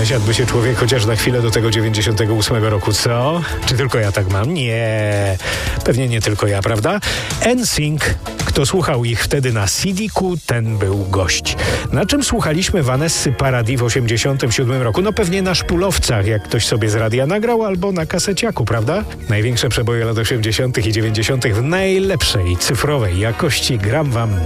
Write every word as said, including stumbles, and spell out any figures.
Przesiadłby się człowiek chociaż na chwilę do tego dziewięćdziesiątego ósmego roku, co? Czy tylko ja tak mam? Nie, pewnie nie tylko ja, prawda? N Sync. Kto słuchał ich wtedy na C D ku, ten był gość. Na czym słuchaliśmy Vanessy Paradis w osiemdziesiątym siódmym roku? No pewnie na szpulowcach, jak ktoś sobie z radia nagrał, albo na kaseciaku, prawda? Największe przeboje lat osiemdziesiątych i dziewięćdziesiątych w najlepszej cyfrowej jakości gram wam